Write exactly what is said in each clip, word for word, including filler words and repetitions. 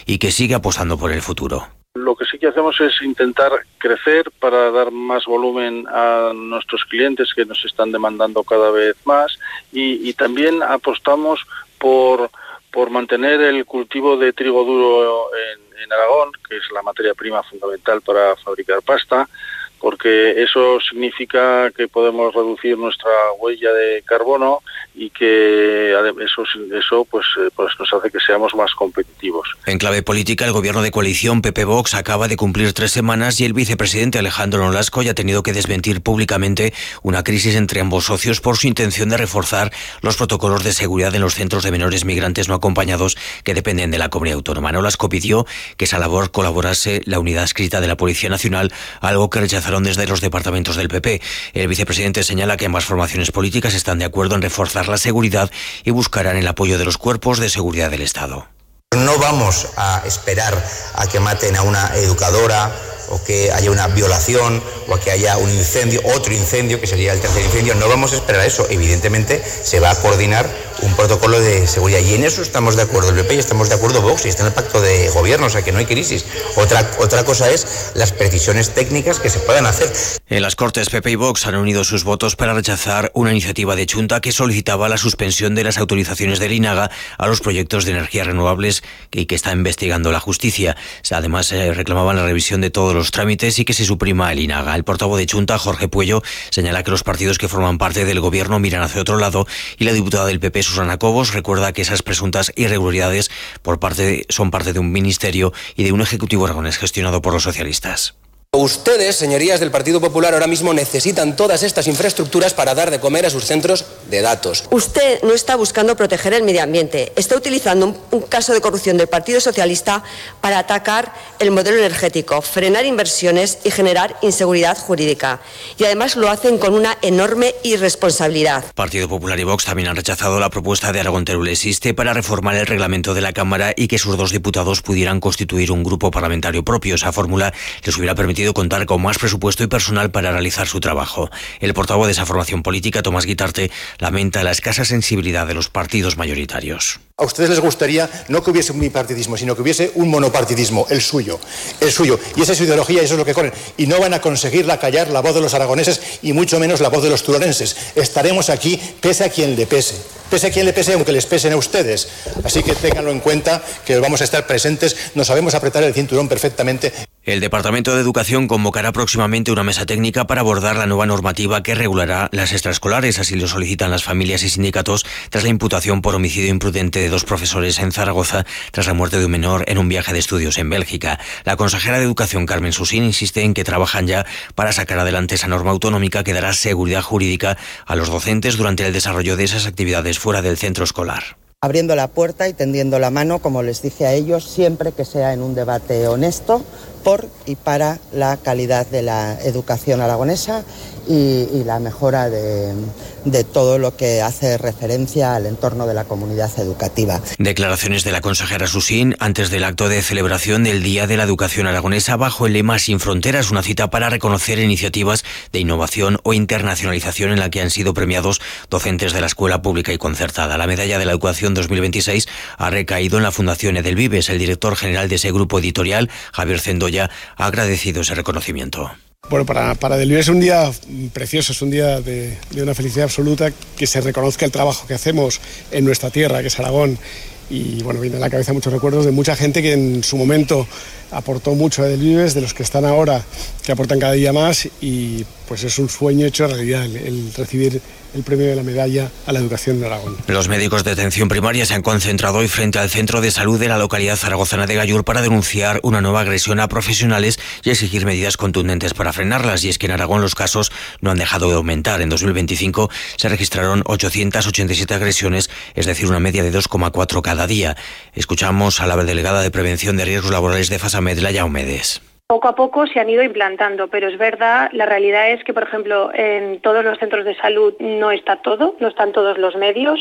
y que sigue apostando por el futuro. Lo que sí que hacemos es intentar crecer para dar más volumen a nuestros clientes que nos están demandando cada vez más y, y también apostamos por, por mantener el cultivo de trigo duro en, en Aragón, que es la materia prima fundamental para fabricar pasta, porque eso significa que podemos reducir nuestra huella de carbono y que eso, eso pues, pues nos hace que seamos más competitivos. En clave política, el gobierno de coalición P P-Vox acaba de cumplir tres semanas y el vicepresidente Alejandro Nolasco ya ha tenido que desmentir públicamente una crisis entre ambos socios por su intención de reforzar los protocolos de seguridad en los centros de menores migrantes no acompañados que dependen de la comunidad autónoma. Nolasco pidió que esa labor colaborase la unidad adscrita de la Policía Nacional, algo que rechazaron desde los departamentos del P P. El vicepresidente señala que ambas formaciones políticas están de acuerdo en reforzar la seguridad y buscarán el apoyo de los cuerpos de seguridad del Estado. No vamos a esperar a que maten a una educadora o que haya una violación o a que haya un incendio, otro incendio que sería el tercer incendio. No vamos a esperar a eso. Evidentemente se va a coordinar un protocolo de seguridad y en eso estamos de acuerdo el P P y estamos de acuerdo Vox y está en el pacto de gobierno, o sea que no hay crisis. Otra, otra cosa es las precisiones técnicas que se puedan hacer. En las Cortes, P P y Vox han unido sus votos para rechazar una iniciativa de Chunta que solicitaba la suspensión de las autorizaciones del INAGA a los proyectos de energías renovables y que, que está investigando la justicia. Además, eh, reclamaban la revisión de todos los trámites y que se suprima el INAGA. El portavoz de Chunta, Jorge Puello, señala que los partidos que forman parte del gobierno miran hacia otro lado y la diputada del P P, Susana Cobos, recuerda que esas presuntas irregularidades por parte de, son parte de un ministerio y de un ejecutivo aragonés gestionado por los socialistas. Ustedes, señorías del Partido Popular, ahora mismo necesitan todas estas infraestructuras para dar de comer a sus centros de datos. Usted no está buscando proteger el medio ambiente, está utilizando un, un caso de corrupción del Partido Socialista para atacar el modelo energético, frenar inversiones y generar inseguridad jurídica. Y además lo hacen con una enorme irresponsabilidad. Partido Popular y Vox también han rechazado la propuesta de Aragón Teruel Existe para reformar el reglamento de la Cámara y que sus dos diputados pudieran constituir un grupo parlamentario propio. Esa fórmula les hubiera permitido contar con más presupuesto y personal para realizar su trabajo. El portavoz de esa formación política, Tomás Guitarte, lamenta la escasa sensibilidad de los partidos mayoritarios. A ustedes les gustaría no que hubiese un bipartidismo, sino que hubiese un monopartidismo, el suyo, el suyo. Y esa es su ideología y eso es lo que corren. Y no van a conseguirla callar la voz de los aragoneses y mucho menos la voz de los turolenses. Estaremos aquí pese a quien le pese. Pese a quien le pese, aunque les pesen a ustedes. Así que ténganlo en cuenta, que vamos a estar presentes, nos sabemos apretar el cinturón perfectamente. El Departamento de Educación convocará próximamente una mesa técnica para abordar la nueva normativa que regulará las extraescolares. Así lo solicitan las familias y sindicatos tras la imputación por homicidio imprudente de dos profesores en Zaragoza tras la muerte de un menor en un viaje de estudios en Bélgica. La consejera de Educación, Carmen Susín, insiste en que trabajan ya para sacar adelante esa norma autonómica que dará seguridad jurídica a los docentes durante el desarrollo de esas actividades fuera del centro escolar. Abriendo la puerta y tendiendo la mano, como les dije a ellos, siempre que sea en un debate honesto por y para la calidad de la educación aragonesa y, y la mejora de, de todo lo que hace referencia al entorno de la comunidad educativa. Declaraciones de la consejera Susín antes del acto de celebración del Día de la Educación Aragonesa bajo el lema Sin Fronteras, una cita para reconocer iniciativas de innovación o internacionalización en la que han sido premiados docentes de la escuela pública y concertada. La medalla de la educación dos mil veintiséis ha recaído en la Fundación Edelvives. El director general de ese grupo editorial, Javier Zendoya, ha agradecido ese reconocimiento. Bueno, para, para Edelvives es un día precioso, es un día de, de una felicidad absoluta que se reconozca el trabajo que hacemos en nuestra tierra, que es Aragón. Y bueno, viene a la cabeza muchos recuerdos de mucha gente que en su momento aportó mucho a Edelvives, de los que están ahora, que aportan cada día más, y pues es un sueño hecho realidad el, el recibir el premio de la medalla a la educación de Aragón. Los médicos de atención primaria se han concentrado hoy frente al centro de salud de la localidad zaragozana de Gallur para denunciar una nueva agresión a profesionales y exigir medidas contundentes para frenarlas. Y es que en Aragón los casos no han dejado de aumentar. En dos mil veinticinco se registraron ochocientas ochenta y siete agresiones, es decir, una media de dos coma cuatro cada día. Escuchamos a la delegada de Prevención de Riesgos Laborales de Fasamed, Laia Omedes. Poco a poco se han ido implantando, pero es verdad, la realidad es que, por ejemplo, en todos los centros de salud no está todo, no están todos los medios,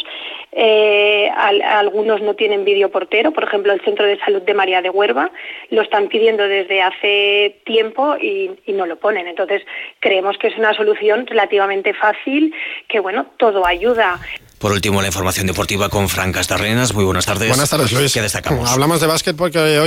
eh, al, algunos no tienen videoportero, por ejemplo, el Centro de Salud de María de Huerva lo están pidiendo desde hace tiempo y, y no lo ponen. Entonces, creemos que es una solución relativamente fácil, que, bueno, todo ayuda. Por último, la información deportiva con Fran Castarrenas. Muy buenas tardes. Buenas tardes, Luis. ¿Qué destacamos? Hablamos de básquet porque hoy